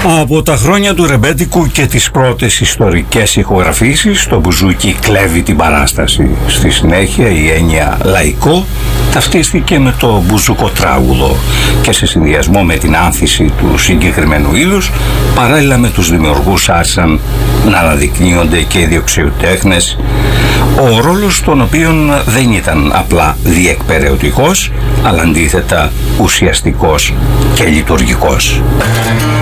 Από τα χρόνια του ρεμπέτικου και τις πρώτες ιστορικές ηχογραφήσεις, το μπουζούκι κλέβει την παράσταση. Στη συνέχεια η έννοια λαϊκό ταυτίστηκε με το μπουζουκοτράγουδο και σε συνδυασμό με την άνθηση του συγκεκριμένου είδους, παράλληλα με τους δημιουργούς άρχισαν να αναδεικνύονται και οι διοξιοτέχνες, ο ρόλος των οποίων δεν ήταν απλά διεκπεραιωτικός, αλλά αντίθετα ουσιαστικός και λειτουργικός.